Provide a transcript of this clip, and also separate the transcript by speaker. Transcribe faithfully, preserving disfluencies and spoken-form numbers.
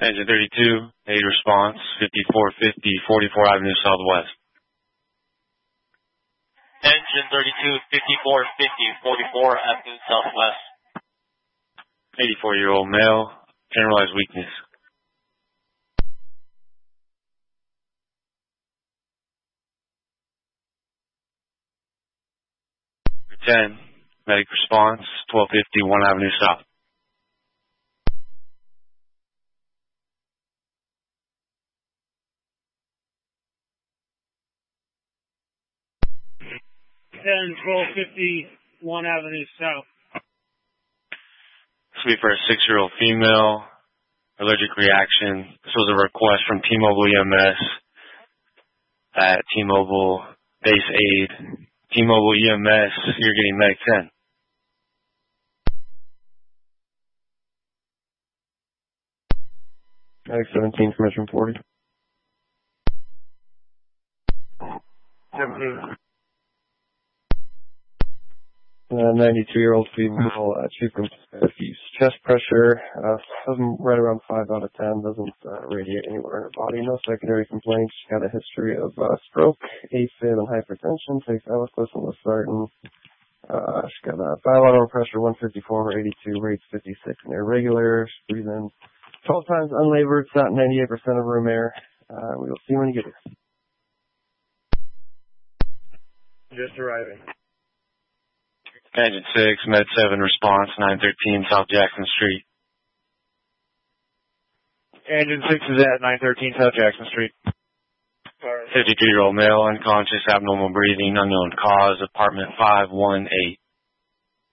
Speaker 1: Engine thirty-two, aid response, fifty-four fifty, forty-four Avenue Southwest.
Speaker 2: Engine thirty-two, fifty-four fifty, forty-four Avenue Southwest.
Speaker 1: eighty-four-year-old male, generalized weakness. ten, medic response, twelve fifty, one Avenue South.
Speaker 3: ten, twelve fifty, one Avenue South.
Speaker 1: This will be for a six-year-old female, allergic reaction. This was a request from T-Mobile E M S at T-Mobile Base Aid. T-Mobile E M S, you're getting Medic ten.
Speaker 4: Medic seventeen, Commission forty.
Speaker 3: seventeen.
Speaker 4: Uh, ninety-two-year-old female, uh, chief from diffuse chest pressure, uh, doesn't right around five out of ten, doesn't uh, radiate anywhere in her body, no secondary complaints. She's got a history of uh, stroke, AFib, and hypertension, takes Eliquis and Losartan. Uh, she's got a bilateral pressure one fifty-four over eighty-two, rates fifty-six and irregular. She's breathing twelve times unlabored, it's not ninety-eight percent of room air. Uh, we'll see when you get here.
Speaker 3: Just arriving.
Speaker 1: Engine six, Med seven response, nine thirteen South Jackson Street.
Speaker 3: Engine six is at nine thirteen South Jackson Street.
Speaker 1: fifty-two-year-old male, unconscious, abnormal breathing, unknown cause, apartment five one eight.